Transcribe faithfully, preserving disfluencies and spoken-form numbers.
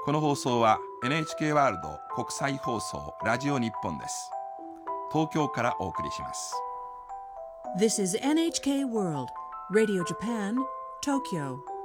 この放送は エヌエイチケー ワールド国際放送ラジオ日本です。東京からお送りします。 This is エヌエイチケー World Radio Japan, Tokyo